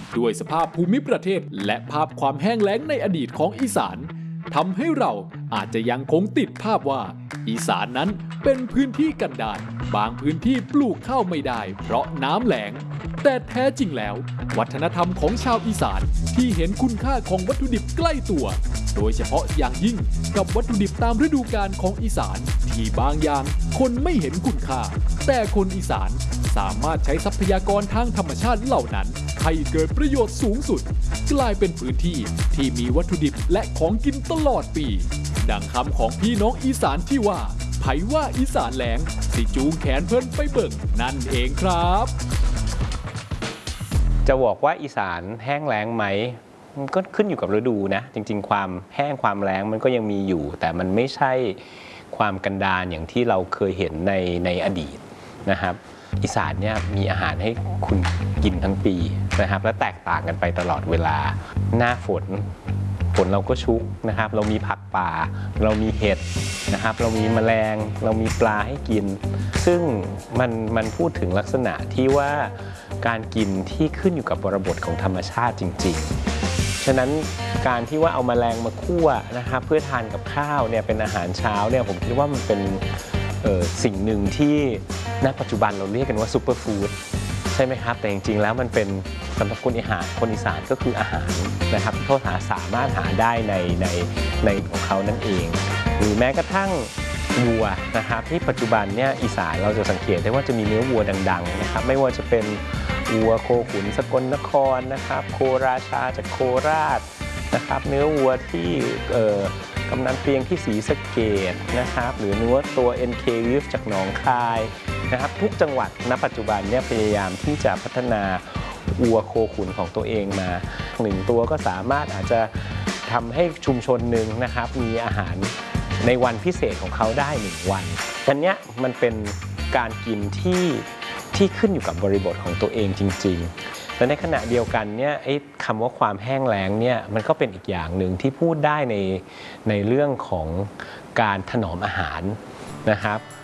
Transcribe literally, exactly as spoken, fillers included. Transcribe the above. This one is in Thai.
ด้วยสภาพภูมิประเทศและภาพความแห้งแล้งในอดีตของอีสานทำให้เราอาจจะยังคงติดภาพว่าอีสานนั้นเป็นพื้นที่กันดารบางพื้นที่ปลูกข้าวไม่ได้เพราะน้ำแล้งแต่แท้จริงแล้ววัฒนธรรมของชาวอีสานที่เห็นคุณค่าของวัตถุดิบใกล้ตัวโดยเฉพาะอย่างยิ่งกับวัตถุดิบตามฤดูกาลของอีสานที่บางอย่างคนไม่เห็นคุณค่าแต่คนอีสานสามารถใช้ทรัพยากรทางธรรมชาติเหล่านั้นให้เกิดประโยชน์สูงสุดกลายเป็นพื้นที่ที่มีวัตถุดิบและของกินตลอดปีดังคำของพี่น้องอีสานที่ว่าไผว่าอีสานแล้งสิจูงแขนเพิ่นไปเบิ่งนั่นเองครับจะบอกว่าอีสานแห้งแล้งไหมมันก็ขึ้นอยู่กับฤดูนะจริงๆความแห้งความแล้งมันก็ยังมีอยู่แต่มันไม่ใช่ความกันดารอย่างที่เราเคยเห็นในในอดีตนะครับอีสานเนี่ยมีอาหารให้คุณกินทั้งปีนะครับและแตกต่างกันไปตลอดเวลาหน้าฝนฝนเราก็ชุกนะครับเรามีผักป่าเรามีเห็ดนะครับเรามีแมลงเรามีปลาให้กินซึ่งมันมันพูดถึงลักษณะที่ว่าการกินที่ขึ้นอยู่กับบริบทของธรรมชาติจริงๆฉะนั้นการที่ว่าเอาแมลงมาคั่วนะครับเพื่อทานกับข้าวเนี่ยเป็นอาหารเช้าเนี่ยผมคิดว่ามันเป็นสิ่งหนึ่งที่ณปัจจุบันเราเรียกกันว่าซูเปอร์ฟู้ดใช่ไหมครับแต่จริงๆแล้วมันเป็นสำหรับคนอีสานคนอีสานก็คืออาหารนะครับที่เขาหาสามารถหาได้ในในในของเขานั่นเองหรือแม้กระทั่งวัวนะครับที่ปัจจุบันเนี่ยอีสานเราจะสังเกตได้ว่าจะมีเนื้อวัวดังๆนะครับไม่ว่าจะเป็นวัวโคขุนสกลนครนะครับโคราชาจากโคราชนะครับเนื้อวัวที่เอ่อกำนันเปียงที่ศรีสะเกษนะครับหรือเนื้อตัว เอ็น เค Beef จากหนองคายนะครับทุกจังหวัดณปัจจุบันเนี่ยพยายามที่จะพัฒนาวัวโคขุนของตัวเองมาหนึ่งตัวก็สามารถอาจจะทำให้ชุมชนหนึ่งนะครับมีอาหารในวันพิเศษของเขาได้หนึ่งวันอันนี้มันเป็นการกินที่ที่ขึ้นอยู่กับบริบทของตัวเองจริงๆและในขณะเดียวกันเนี่ยไอ้คำว่าความแห้งแล้งเนี่ยมันก็เป็นอีกอย่างหนึ่งที่พูดได้ในในเรื่องของการถนอมอาหารนะครับ